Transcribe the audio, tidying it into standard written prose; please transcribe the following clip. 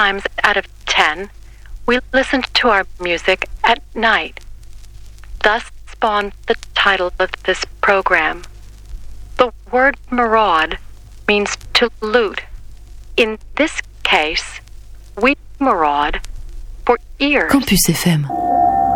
times out of 10, we listen to our music at night. Thus spawned the title of this program. The word maraud means to loot. In this case, we maraud for ears. Campus FM